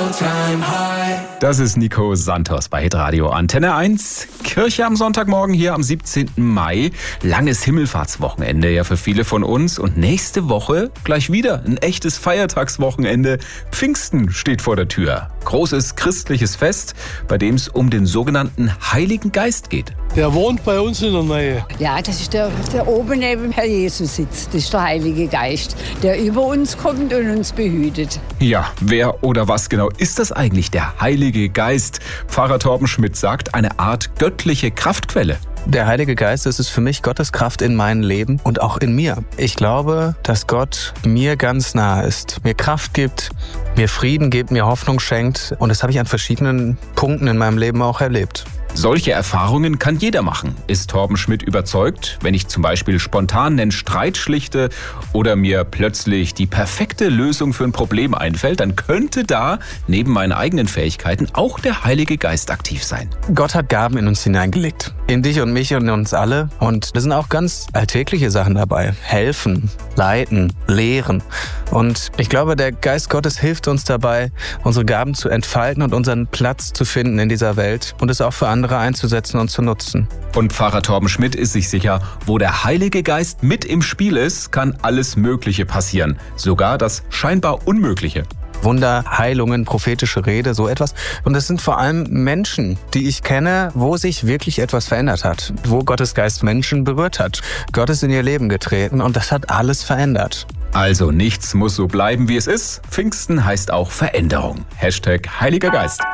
Das ist Nico Santos bei Hitradio Antenne 1. Kirche am Sonntagmorgen hier am 17. Mai. Langes Himmelfahrtswochenende ja für viele von uns. Und nächste Woche gleich wieder ein echtes Feiertagswochenende. Pfingsten steht vor der Tür. Großes christliches Fest, bei dem es um den sogenannten Heiligen Geist geht. Der wohnt bei uns in der Nähe. Ja, das ist der oben neben Herr Jesus sitzt. Das ist der Heilige Geist, der über uns kommt und uns behütet. Ja, wer oder was genau ist das eigentlich, der Heilige Geist? Pfarrer Torben Schmidt sagt, eine Art göttliche Kraftquelle. Der Heilige Geist, das ist für mich Gottes Kraft in meinem Leben und auch in mir. Ich glaube, dass Gott mir ganz nah ist, mir Kraft gibt, mir Frieden gibt, mir Hoffnung schenkt. Und das habe ich an verschiedenen Punkten in meinem Leben auch erlebt. Solche Erfahrungen kann jeder machen, ist Torben Schmidt überzeugt. Wenn ich zum Beispiel spontan einen Streit schlichte oder mir plötzlich die perfekte Lösung für ein Problem einfällt, dann könnte da neben meinen eigenen Fähigkeiten auch der Heilige Geist aktiv sein. Gott hat Gaben in uns hineingelegt. In dich und mich und in uns alle. Und da sind auch ganz alltägliche Sachen dabei. Helfen, leiten, lehren. Und ich glaube, der Geist Gottes hilft uns dabei, unsere Gaben zu entfalten und unseren Platz zu finden in dieser Welt und es auch für andere einzusetzen und zu nutzen. Und Pfarrer Torben Schmidt ist sich sicher, wo der Heilige Geist mit im Spiel ist, kann alles Mögliche passieren. Sogar das scheinbar Unmögliche. Wunder, Heilungen, prophetische Rede, so etwas. Und es sind vor allem Menschen, die ich kenne, wo sich wirklich etwas verändert hat. Wo Gottes Geist Menschen berührt hat. Gott ist in ihr Leben getreten und das hat alles verändert. Also nichts muss so bleiben, wie es ist. Pfingsten heißt auch Veränderung. #Heiliger Geist.